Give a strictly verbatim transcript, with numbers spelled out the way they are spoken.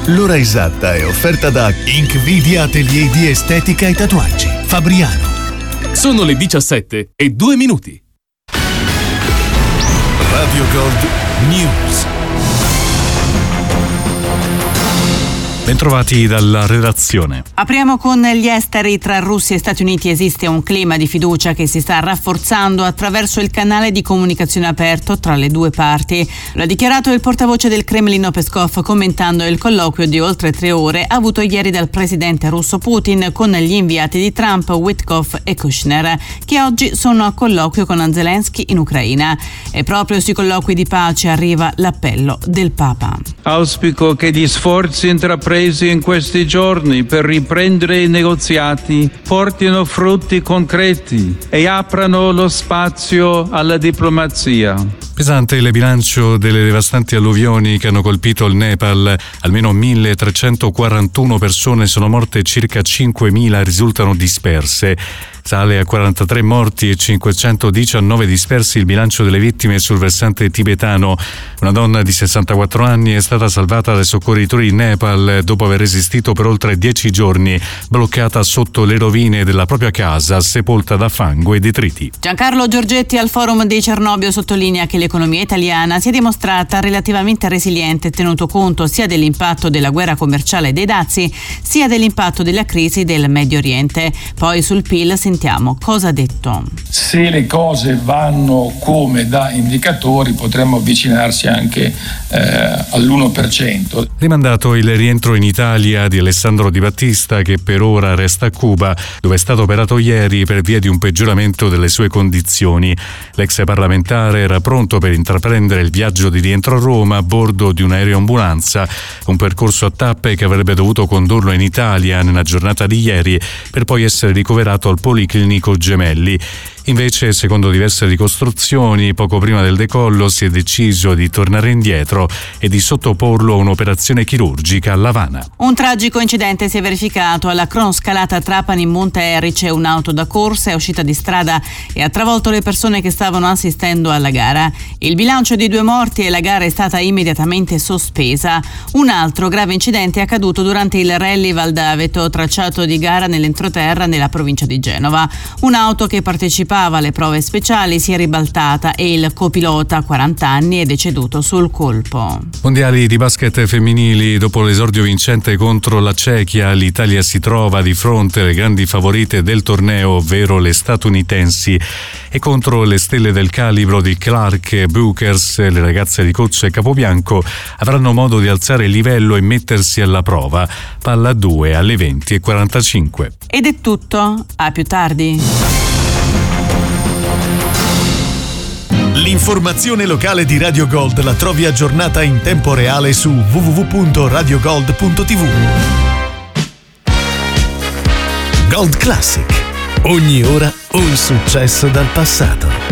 L'ora esatta è offerta da Inkvidia Atelier di Estetica e Tatuaggi, Fabriano. Sono le diciassette e due minuti. Radio Gold News. Bentrovati dalla redazione. Apriamo con gli esteri. Tra Russia e Stati Uniti esiste un clima di fiducia che si sta rafforzando attraverso il canale di comunicazione aperto tra le due parti. Lo ha dichiarato il portavoce del Cremlino Peskov commentando il colloquio di oltre tre ore avuto ieri dal presidente russo Putin con gli inviati di Trump, Witkoff e Kushner, che oggi sono a colloquio con Zelensky in Ucraina. E proprio sui colloqui di pace arriva l'appello del Papa. Auspico che gli sforzi intrapresi in questi giorni per riprendere i negoziati portino frutti concreti e aprano lo spazio alla diplomazia. Pesante il bilancio delle devastanti alluvioni che hanno colpito il Nepal. Almeno milletrecentoquarantuno persone sono morte e circa cinquemila risultano disperse. Sale a quarantatré morti e cinquecentodiciannove dispersi il bilancio delle vittime sul versante tibetano. Una donna di sessantaquattro anni è stata salvata dai soccorritori in Nepal dopo aver resistito per oltre dieci giorni, bloccata sotto le rovine della propria casa, sepolta da fango e detriti. Giancarlo Giorgetti al forum di Cernobbio sottolinea che l'economia italiana si è dimostrata relativamente resiliente, tenuto conto sia dell'impatto della guerra commerciale dei dazi, sia dell'impatto della crisi del Medio Oriente. Poi sul P I L sentiamo cosa ha detto. Se le cose vanno come da indicatori potremmo avvicinarsi anche eh, all'uno per cento. Rimandato il rientro in Italia di Alessandro Di Battista, che per ora resta a Cuba, dove è stato operato ieri per via di un peggioramento delle sue condizioni. L'ex parlamentare era pronto per intraprendere il viaggio di rientro a Roma a bordo di un aeroambulanza, un percorso a tappe che avrebbe dovuto condurlo in Italia nella giornata di ieri per poi essere ricoverato al Policlinico Gemelli. Invece, secondo diverse ricostruzioni, poco prima del decollo si è deciso di tornare indietro e di sottoporlo a un'operazione chirurgica a L'Avana. Un tragico incidente si è verificato alla cronoscalata Trapani in Monte Erice. Un'auto da corsa è uscita di strada e ha travolto le persone che stavano assistendo alla gara. Il bilancio di due morti e la gara è stata immediatamente sospesa. Un altro grave incidente è accaduto durante il Rally Val d'Aveto, tracciato di gara nell'entroterra nella provincia di Genova. Un'auto che partecipava alle prove speciali si è ribaltata e il copilota, quaranta anni, è deceduto sul colpo. Mondiali di basket femminili. Dopo l'esordio vincente contro la Cechia, l'Italia si trova di fronte alle grandi favorite del torneo, ovvero le statunitensi, e contro le stelle del calibro di Clark e Bookers. Le ragazze di coach Capobianco avranno modo di alzare il livello e mettersi alla prova. Palla due alle venti e quarantacinque. Ed è tutto, a più tardi. L'informazione locale di Radio Gold la trovi aggiornata in tempo reale su w w w punto radio gold punto t v. Gold Classic. Ogni ora un successo dal passato.